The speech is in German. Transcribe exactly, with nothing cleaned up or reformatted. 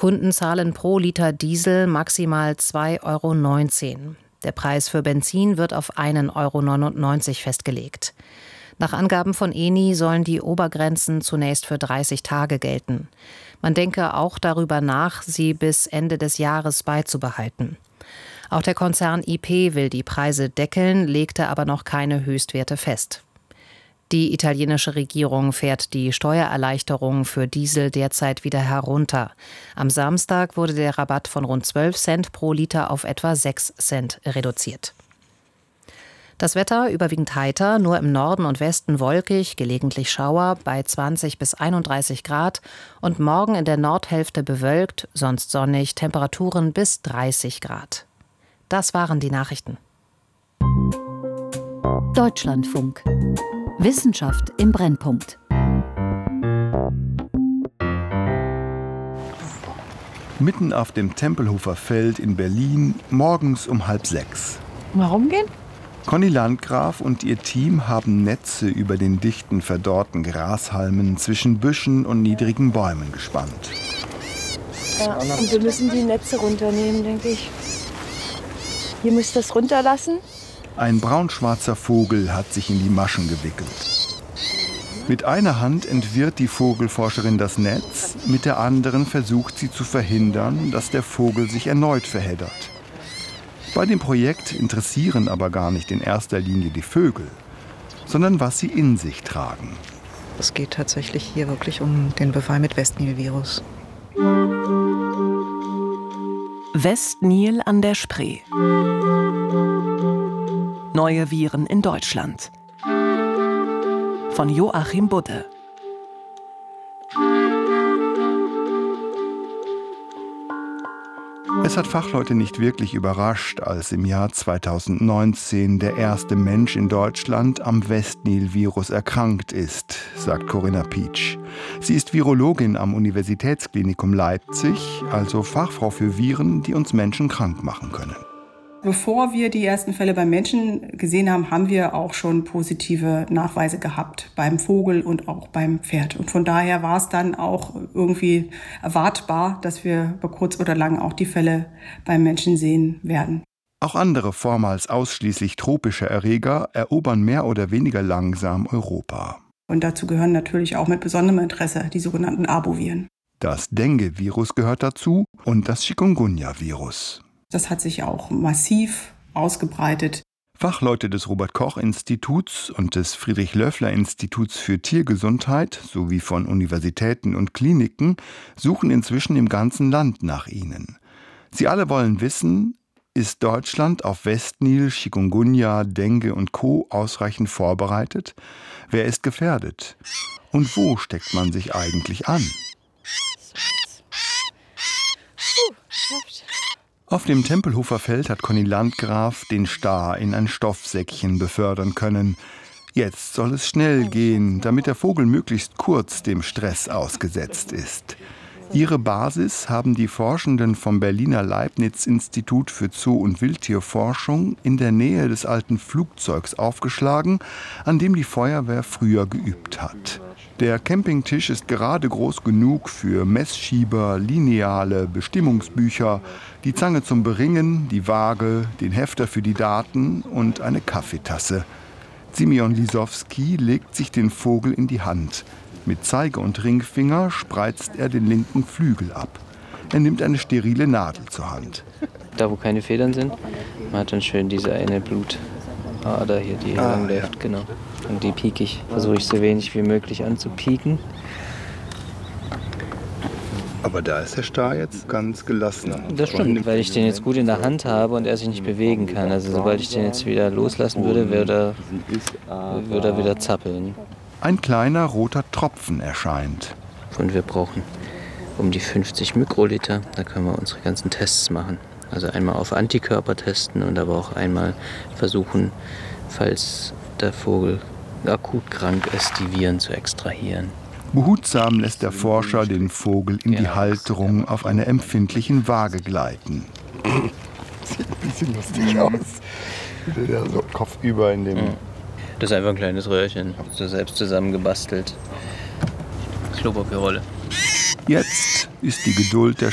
Kunden zahlen pro Liter Diesel maximal zwei Euro neunzehn. Der Preis für Benzin wird auf einen Euro neunundneunzig festgelegt. Nach Angaben von Eni sollen die Obergrenzen zunächst für dreißig Tage gelten. Man denke auch darüber nach, sie bis Ende des Jahres beizubehalten. Auch der Konzern I P will die Preise deckeln, legte aber noch keine Höchstwerte fest. Die italienische Regierung fährt die Steuererleichterung für Diesel derzeit wieder herunter. Am Samstag wurde der Rabatt von rund zwölf Cent pro Liter auf etwa sechs Cent reduziert. Das Wetter überwiegend heiter, nur im Norden und Westen wolkig, gelegentlich Schauer bei zwanzig bis einunddreißig Grad und morgen in der Nordhälfte bewölkt, sonst sonnig, Temperaturen bis dreißig Grad. Das waren die Nachrichten. Deutschlandfunk. Wissenschaft im Brennpunkt. Mitten auf dem Tempelhofer Feld in Berlin, morgens um halb sechs. Warum gehen? Conny Landgraf und ihr Team haben Netze über den dichten, verdorrten Grashalmen zwischen Büschen und niedrigen Bäumen gespannt. Ja, und wir müssen die Netze runternehmen, denke ich. Hier müsst ihr das runterlassen. Ein braunschwarzer Vogel hat sich in die Maschen gewickelt. Mit einer Hand entwirrt die Vogelforscherin das Netz, mit der anderen versucht sie zu verhindern, dass der Vogel sich erneut verheddert. Bei dem Projekt interessieren aber gar nicht in erster Linie die Vögel, sondern was sie in sich tragen. Es geht tatsächlich hier wirklich um den Befall mit Westnil-Virus. Westnil an der Spree. Neue Viren in Deutschland. Von Joachim Budde. Es hat Fachleute nicht wirklich überrascht, als im Jahr zweitausendneunzehn der erste Mensch in Deutschland am Westnil-Virus erkrankt ist, sagt Corinna Pietsch. Sie ist Virologin am Universitätsklinikum Leipzig, also Fachfrau für Viren, die uns Menschen krank machen können. Bevor wir die ersten Fälle beim Menschen gesehen haben, haben wir auch schon positive Nachweise gehabt beim Vogel und auch beim Pferd. Und von daher war es dann auch irgendwie erwartbar, dass wir über kurz oder lang auch die Fälle beim Menschen sehen werden. Auch andere vormals ausschließlich tropische Erreger erobern mehr oder weniger langsam Europa. Und dazu gehören natürlich auch mit besonderem Interesse die sogenannten Arboviren. Das Dengue-Virus gehört dazu und das Chikungunya-Virus. Das hat sich auch massiv ausgebreitet. Fachleute des Robert-Koch-Instituts und des Friedrich-Löffler-Instituts für Tiergesundheit sowie von Universitäten und Kliniken suchen inzwischen im ganzen Land nach ihnen. Sie alle wollen wissen, ist Deutschland auf Westnil, Chikungunya, Dengue und Co. ausreichend vorbereitet? Wer ist gefährdet? Und wo steckt man sich eigentlich an? Auf dem Tempelhofer Feld hat Conny Landgraf den Star in ein Stoffsäckchen befördern können. Jetzt soll es schnell gehen, damit der Vogel möglichst kurz dem Stress ausgesetzt ist. Ihre Basis haben die Forschenden vom Berliner Leibniz-Institut für Zoo- und Wildtierforschung in der Nähe des alten Flugzeugs aufgeschlagen, an dem die Feuerwehr früher geübt hat. Der Campingtisch ist gerade groß genug für Messschieber, Lineale, Bestimmungsbücher, die Zange zum Beringen, die Waage, den Hefter für die Daten und eine Kaffeetasse. Simeon Lisowski legt sich den Vogel in die Hand. Mit Zeige- und Ringfinger spreizt er den linken Flügel ab. Er nimmt eine sterile Nadel zur Hand. Da, wo keine Federn sind, man hat dann schön diese eine Blutader hier, die hier ah, lang läuft, ja. genau. Und die pieke ich, versuche ich so wenig wie möglich anzupieken. Aber da ist der Star jetzt ganz gelassen. Das stimmt, weil ich den jetzt gut in der Hand habe und er sich nicht bewegen kann. Also sobald ich den jetzt wieder loslassen würde, würde er, würde er wieder zappeln. Ein kleiner roter Tropfen erscheint. Und wir brauchen um die fünfzig Mikroliter. Da können wir unsere ganzen Tests machen. Also einmal auf Antikörper testen und aber auch einmal versuchen, falls der Vogel akut krank ist, die Viren zu extrahieren. Behutsam lässt der Forscher den Vogel in die Halterung auf einer empfindlichen Waage gleiten. Sieht ein bisschen lustig aus. Der so kopfüber in dem... Das ist einfach ein kleines Röhrchen, so selbst zusammengebastelt. Klopapierrolle. Jetzt ist die Geduld der